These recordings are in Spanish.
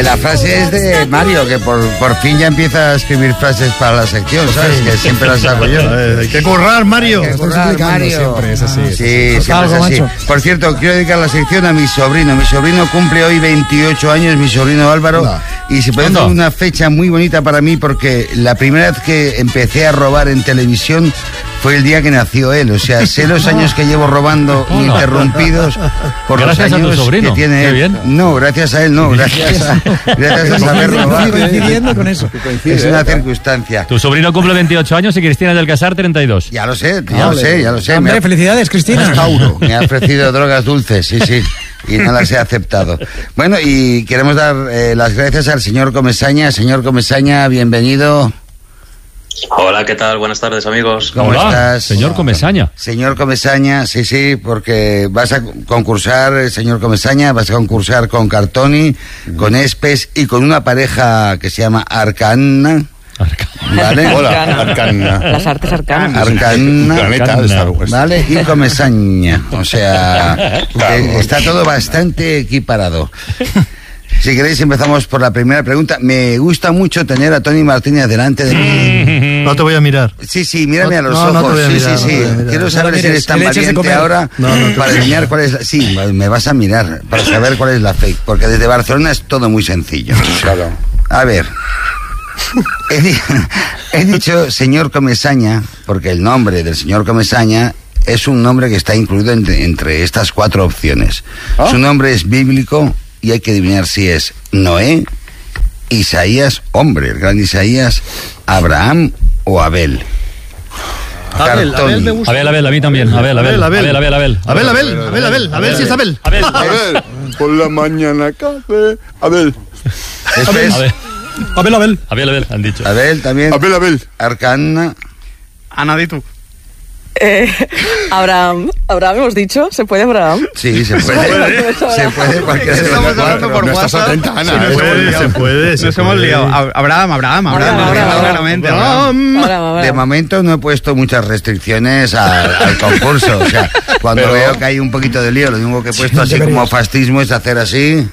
La frase es de Mario, que por fin ya empieza a escribir frases para la sección, ¿sabes? Sí. Que siempre las hago yo. Hay que currar, Mario. Hay que currar, Mario. Siempre es así. Sí, siempre es así. Macho. Por cierto, quiero dedicar la sección a mi sobrino. Mi sobrino cumple hoy 28 años, mi sobrino Álvaro. No. Y se puede dar una fecha muy bonita para mí, porque la primera vez que empecé a robar en televisión fue el día que nació él. O sea, sé los años que llevo robando interrumpidos por gracias los años a tu sobrino. Que tiene él. Bien. No, gracias a él no, gracias a saber robar. Coincidiendo con eso. Es una circunstancia. Tu sobrino cumple 28 años y Cristina del Casar 32. Ya lo sé, ya lo sé. Hombre, felicidades, Cristina. Me ha ofrecido drogas dulces, sí. Y no las he aceptado. Bueno, y queremos dar las gracias al señor Comesaña. Señor Comesaña, bienvenido. Hola, ¿qué tal? Buenas tardes, amigos. ¿Cómo estás? Señor Comesaña. Señor Comesaña, sí, porque vas a concursar, señor Comesaña, vas a concursar con Cartoni, con Espes y con una pareja que se llama Arcana. ¿Vale? Hola, Arcana. Las artes arcanas. Arcana. Planeta de Star Wars. ¿Vale? Y Comesaña. O sea, está todo bastante equiparado. Si queréis, empezamos por la primera pregunta. Me gusta mucho tener a Tony Martínez delante de mí. No te voy a mirar. Sí, mírame a los ojos. No te voy a mirar, sí. Quiero saber si eres tan valiente ahora para adivinar cuál es la... Sí, me vas a mirar para saber cuál es la fake. Porque desde Barcelona es todo muy sencillo. Claro. A ver... He dicho señor Comesaña porque el nombre del señor Comesaña es un nombre que está incluido entre estas 4 opciones. Su nombre es bíblico y hay que adivinar si es Noé, Isaías, hombre, el gran Isaías, Abraham o Abel. Abel me gusta. Abel, a mí también. Abel, sí es Abel. Abel, por la mañana café. Abel, han dicho. Abel también. Abel. Arcana. Ana, di tú. Abraham hemos dicho, ¿se puede Abraham? Sí, se puede. Se puede cualquiera de los Estamos hablando por no estás WhatsApp. atenta, Ana. Se puede. Nos hemos liado. Abraham. Claramente. De momento no he puesto muchas restricciones al concurso. O sea, cuando veo que hay un poquito de lío, lo único que he puesto así como fascismo es hacer así.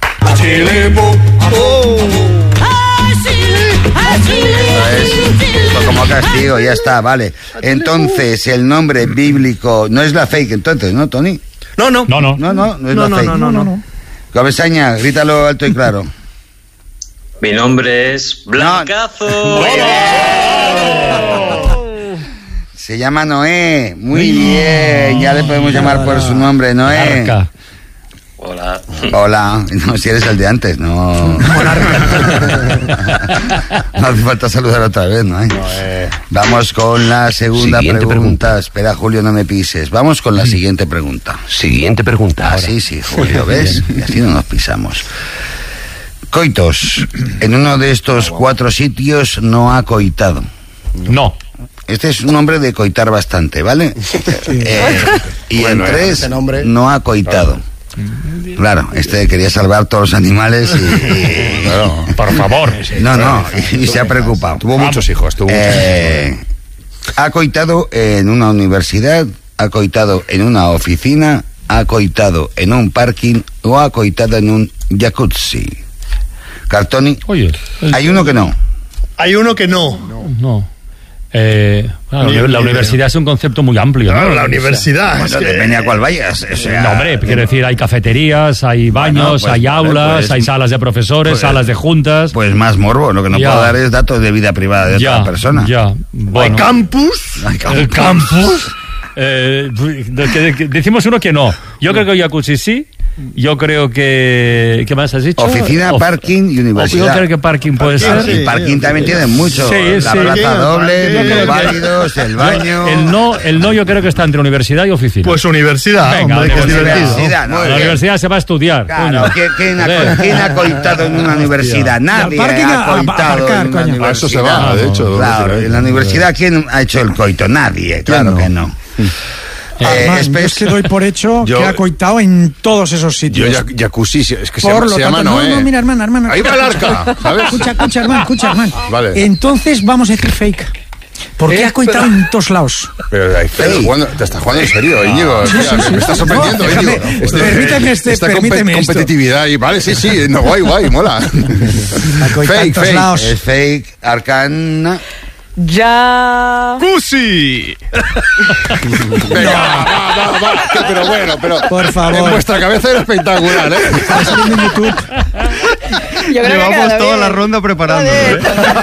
Como castigo, ya está, vale. Entonces, el nombre bíblico no es la fake, entonces, ¿no, Tony? No es la fake. No. Comesaña, grítalo alto y claro. Mi nombre es Blancazo. Se llama Noé. Muy bien, ya le podemos llamar por su nombre, Noé. Arca. Hola, no, si eres el de antes, no. No hace falta saludar otra vez, ¿no? Vamos con la segunda pregunta. Espera, Julio, no me pises. Vamos con la siguiente pregunta. Sí, Julio, ¿ves? Y así no nos pisamos. Coitos, en uno de estos 4 sitios no ha coitado. No. Este es un hombre de coitar bastante, ¿vale? Y en 3 no ha coitado. Claro, quería salvar todos los animales y claro, por favor. Y se ha preocupado. Tuvo muchos hijos. Ha coitado en una universidad, ha coitado en una oficina, ha coitado en un parking o ha coitado en un jacuzzi. Cartoni. Oye, hay uno que no. No. La universidad es un concepto muy amplio, ¿no? La universidad. Bueno, depende a cuál vayas. O sea, no, hombre, quiero decir, hay cafeterías, hay baños, hay aulas, hay salas de profesores, salas de juntas. Pues más morbo, lo que no puedo dar es datos de vida privada de otra persona. Bueno. ¿Hay campus? ¿El campus? Decimos uno que no. Yo creo que jacuzzi sí. Yo creo que... ¿Qué más has dicho? Oficina, parking y universidad. Yo creo que parking puede ser. El parking también tiene mucho. La plaza doble, los válidos, el baño... El no yo creo que está entre universidad y oficina. Pues universidad. Venga, hombre, universidad. La universidad se va a estudiar. Claro, ¿quién ha coitado en una universidad? Nadie ha coitado en una universidad. Eso se va, de hecho. Claro, en la universidad, ¿quién ha hecho el coito? Nadie, claro que no. Yo es que doy por hecho que ha coitado en todos esos sitios. Yo jacuzzi, es que se tanto, llama Noé. No, mira, hermano. Ahí va el arca, ¿sabes? Escucha, hermano. Vale. Entonces vamos a decir fake. ¿Por qué has coitado en todos lados? Pero te estás jugando en serio, Íñigo. Sí. Me estás sorprendiendo, no, Íñigo. Permíteme esta permíteme competitividad y vale, sí, no, guay, mola. Fake. Es fake, Arcana. Ya. ¡Cusi! Venga, va. Pero bueno, por favor. En vuestra cabeza era espectacular, ¿eh? Está saliendo en YouTube. Yo creo que Llevamos toda la ronda preparándonos, ¿eh?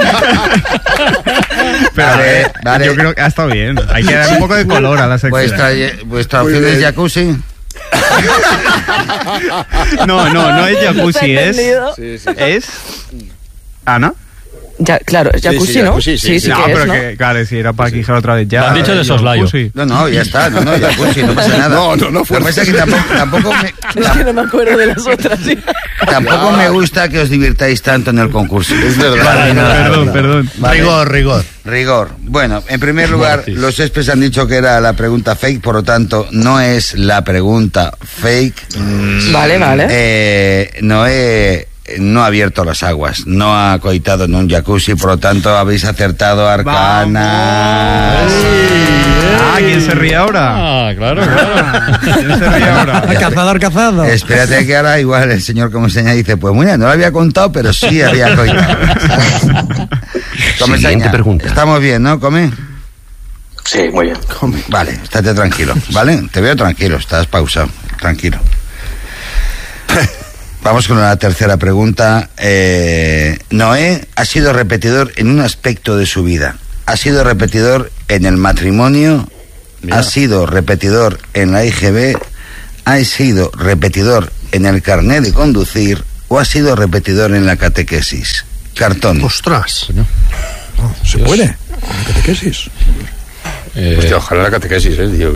Pero, vale. Yo creo que ha estado bien. Hay que dar un poco de color a la sección. ¿Vuestra opción es jacuzzi? No es jacuzzi, es... ¿Es? ¿Ana? Ya, claro, es jacuzzi, ¿no? Sí, No, que es, pero ¿no? que, claro, si era para quijar otra vez ya. Lo han dicho de soslayo. No, ya está. No, jacuzzi, no pasa nada. No, Lo que pasa es que tampoco Es que no me acuerdo de las otras. ¿Sí? tampoco me gusta que os divirtáis tanto en el concurso. Es verdad. Perdón. Vale. Rigor. Bueno, en primer lugar, los experts han dicho que era la pregunta fake, por lo tanto, no es la pregunta fake. Vale. No ha abierto las aguas, no ha coitado en un jacuzzi, por lo tanto habéis acertado, Arcana. ¿Quién se ríe ahora? Claro. ¿Quién se ríe ahora? Cazador. Espérate que ahora igual el señor como señala dice, pues mira, no lo había contado, pero sí había coitado. Siguiente pregunta. Estamos bien, ¿no? ¿Come? Sí, muy bien. Vale, estate tranquilo, ¿vale? Te veo tranquilo, estás pausado, tranquilo. Vamos con la tercera pregunta. Noé ha sido repetidor en un aspecto de su vida. Ha sido repetidor en el matrimonio, ha sido repetidor en la IGB, ha sido repetidor en el carnet de conducir o ha sido repetidor en la catequesis. Cartón. ¡Ostras! No, ¿se puede? ¿En la catequesis? Hostia, ojalá la catequesis, tío.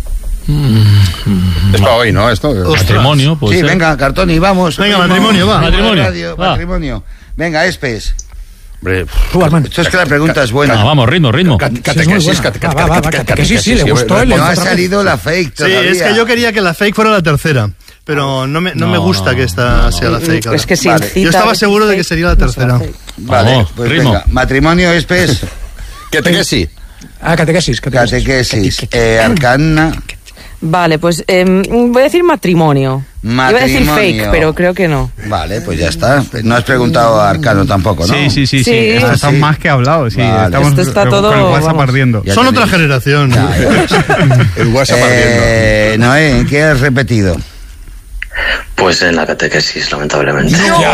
Es para hoy, ¿no? Esto. Matrimonio, pues. Sí, venga, Cartoni, vamos. Venga, matrimonio, va. Matrimonio. Venga, Espes. Hombre, Esto es que la pregunta es buena. Vamos, ritmo. catequesis, catequesis, sí, le gustó. No ha salido la fake todavía. Sí, es que yo quería que la fake fuera la tercera, pero no me gusta que esta sea la fake. Es que sí. Vale. Yo estaba seguro de que sería la tercera. Vale, Vamos, pues ritmo. venga. Matrimonio, Espes. catequesis. Catequesis. Catequesis. Arcana. Vale, pues voy a decir matrimonio. Iba a decir fake, pero creo que no. Vale, pues ya está. No has preguntado a Arcano tampoco, ¿no? Sí. Sí. Esto está Sí. más que hablado. Sí, Vale. estamos Esto está todo, con el WhatsApp vamos. ardiendo. Ya Son tenéis. otra generación. El WhatsApp ardiendo. Noé, ¿en qué has repetido? Pues en la catequesis, lamentablemente.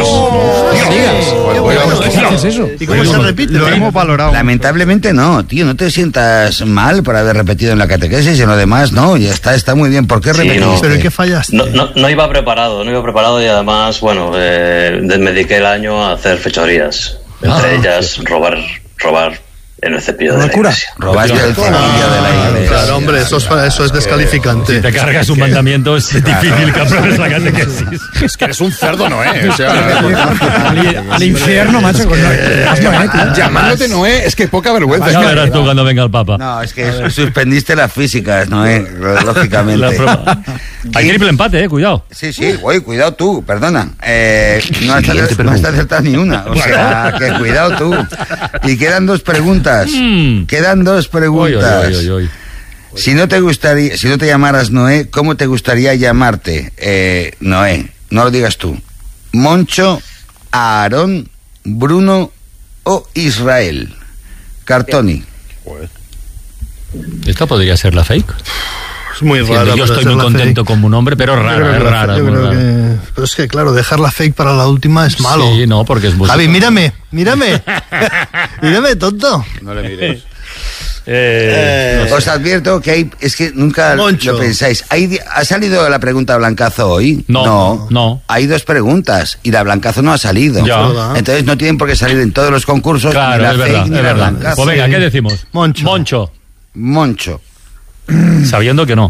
¿Qué es eso? ¿Y cómo se repite? Lo hemos valorado. Lamentablemente no, tío, no te sientas mal por haber repetido en la catequesis y en lo demás, no, ya está muy bien. ¿Por qué Sí, repetiste? no. ¿Pero en qué fallaste? No iba preparado y además, bueno, me dediqué el año a hacer fechorías. Entre ellas, robar en el cepillo de la cura. iglesia. Robaste el cepillo de la iglesia. Claro, hombre, eso es descalificante. Si te cargas un mandamiento es difícil que apruebes la catequesis. Es que eres un cerdo, Noé. O sea, Al infierno, macho. llamándote Noé, es que poca vergüenza. Ya verás tú cuando venga el Papa. No, es que suspendiste las físicas, ¿no? Lógicamente. La prueba. Hay triple empate, cuidado. Sí, oye, cuidado tú, perdona. No has acertado ni una. O sea, que cuidado tú. Y quedan dos preguntas. Quedan dos preguntas. Oy. Si no te llamaras Noé, ¿cómo te gustaría llamarte? Noé, no lo digas tú. Moncho, Aarón, Bruno o Israel. Cartoni. ¿Esta podría ser la fake? Es muy Diciendo, raro. yo estoy muy contento con mi nombre, pero rara, es rara. Yo creo que... Pero es que, claro, dejar la fake para la última es malo. Sí, no, porque es música. Javi, mírame. Mírame, tonto. No le mires. Os advierto que es que nunca Moncho. lo pensáis. ¿Ha salido la pregunta Blancazo hoy? No. Hay dos preguntas y la Blancazo no ha salido. Ya. Entonces no tienen por qué salir en todos los concursos Claro, ni la es fake verdad, ni es la verdad. Blancazo. Pues venga, ¿qué decimos? Moncho. Moncho. Sabiendo que no.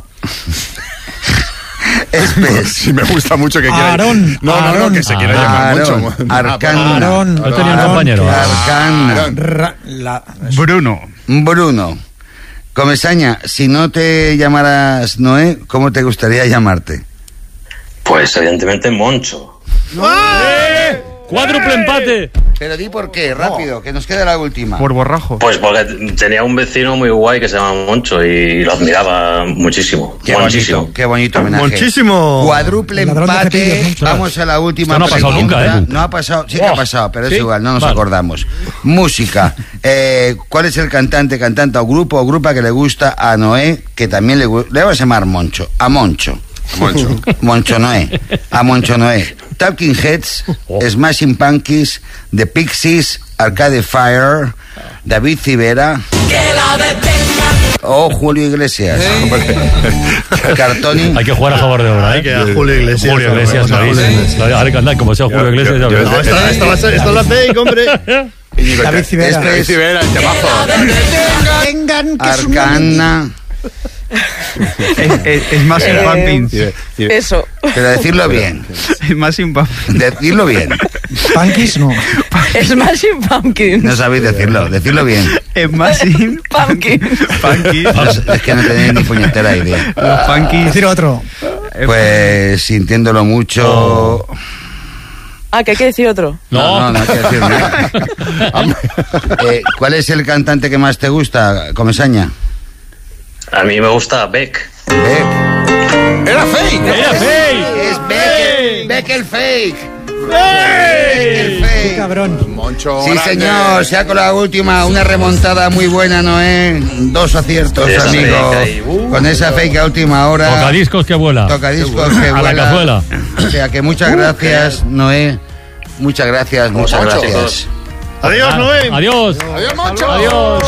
Espes. Sí, me gusta mucho que quiera. Aarón. No, que se quiera llamar Moncho. Arcana. Aarón. No tenía un compañero. Arcana. Bruno. Comesaña, si no te llamaras Noé, ¿cómo te gustaría llamarte? Pues evidentemente Moncho. Cuádruple empate. Pero di por qué, rápido, que nos queda la última. Por borrajo. Pues porque tenía un vecino muy guay que se llama Moncho y lo admiraba muchísimo. Qué bonito homenaje. Muchísimo. Cuádruple empate. Vamos a la última. Esto no ha pasado nunca, ¿eh? No ha pasado, sí que ha pasado, pero es igual, no nos acordamos. Música. ¿Cuál es el cantante o grupa que le gusta a Noé, que también le vamos a llamar Moncho? A Moncho. Moncho Noé. Talking Heads, Smashing Pumpkins, The Pixies, Arcade Fire, David Civera o Julio Iglesias. Cartoni. Hay que jugar a favor de obra, ¿eh? Hay que a Julio Iglesias. Julio Iglesias, ahora que andar como sea Julio Iglesias. Esto lo hacéis, hombre. David Civera. David Civera, el temazo. Tengan que Arcana. Es más Pumpkins. Eso. Pero decirlo bien. Es más Pumpkins. Decirlo bien. Punkis no. Smashing Pumpkins. No sabéis decirlo bien. Es más Pumpkins. Es que no tenéis ni puñetera idea. Los Pumpkins. Decir otro. Pues sintiéndolo mucho. Ah, que hay que decir otro. No hay que decir nada. ¿Cuál es el cantante que más te gusta, Comesaña? A mí me gusta Beck. ¡Era fake! ¡Es Beck el fake! Qué cabrón. Moncho. Sí, señor, se ha colado la última, una remontada muy buena, Noé. 2 aciertos, Esa amigo. fake ahí, Con esa fake a última hora. Tocadiscos que vuela. Tocadiscos que vuela. A la cazuela. O sea que muchas gracias, Noé. Muchas gracias. Adiós, Noé. Adiós. Adiós, Moncho. Adiós.